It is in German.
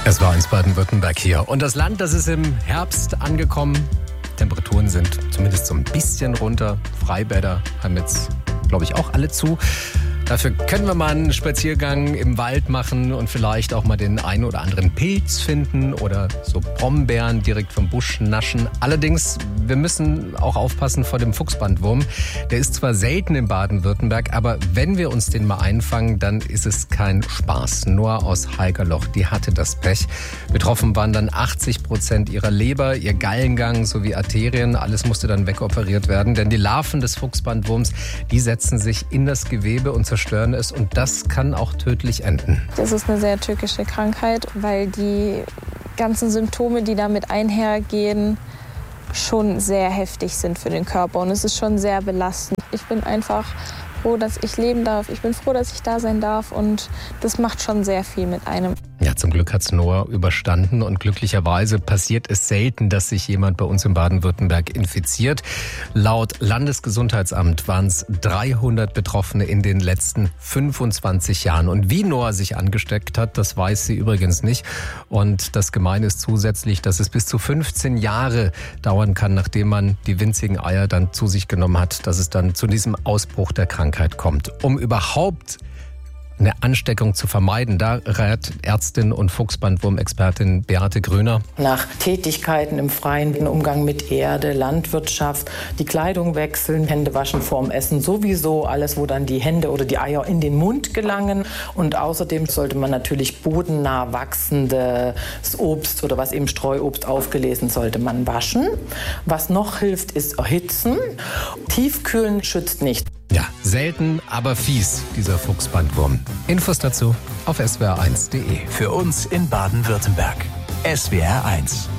Es war ins Baden-Württemberg hier. Und das Land, das ist im Herbst angekommen. Temperaturen sind zumindest so ein bisschen runter. Freibäder haben jetzt, glaube ich, auch alle zu. Dafür können wir mal einen Spaziergang im Wald machen und vielleicht auch mal den einen oder anderen Pilz finden oder so Brombeeren direkt vom Busch naschen. Allerdings, wir müssen auch aufpassen vor dem Fuchsbandwurm. Der ist zwar selten in Baden-Württemberg, aber wenn wir uns den mal einfangen, dann ist es kein Spaß. Noah aus Haigerloch, die hatte das Pech. Betroffen waren dann 80% ihrer Leber, ihr Gallengang sowie Arterien. Alles musste dann wegoperiert werden, denn die Larven des Fuchsbandwurms, die setzen sich in das Gewebe und zerstören es, und das kann auch tödlich enden. Das ist eine sehr tückische Krankheit, weil die ganzen Symptome, die damit einhergehen, schon sehr heftig sind für den Körper, und es ist schon sehr belastend. Ich bin einfach froh, dass ich leben darf. Ich bin froh, dass ich da sein darf, und das macht schon sehr viel mit einem. Ja, zum Glück hat's Noah überstanden, und glücklicherweise passiert es selten, dass sich jemand bei uns in Baden-Württemberg infiziert. Laut Landesgesundheitsamt waren es 300 Betroffene in den letzten 25 Jahren. Und wie Noah sich angesteckt hat, das weiß sie übrigens nicht. Und das Gemeine ist zusätzlich, dass es bis zu 15 Jahre dauern kann, nachdem man die winzigen Eier dann zu sich genommen hat, dass es dann zu diesem Ausbruch der Krankheit kommt. Um überhaupt eine Ansteckung zu vermeiden, da rät Ärztin und Fuchsbandwurm-Expertin Beate Gröner. Nach Tätigkeiten im Freien, den Umgang mit Erde, Landwirtschaft, die Kleidung wechseln, Hände waschen vorm Essen, sowieso alles, wo dann die Hände oder die Eier in den Mund gelangen. Und außerdem sollte man natürlich bodennah wachsendes Obst oder was eben Streuobst aufgelesen, sollte man waschen. Was noch hilft, ist erhitzen. Tiefkühlen schützt nicht. Ja, selten, aber fies, dieser Fuchsbandwurm. Infos dazu auf swr1.de. Für uns in Baden-Württemberg. SWR1.